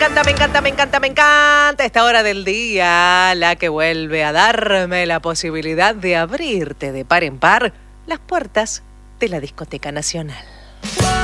Me encanta esta hora del día, la que vuelve a darme la posibilidad de abrirte de par en par las puertas de la Discoteca Nacional.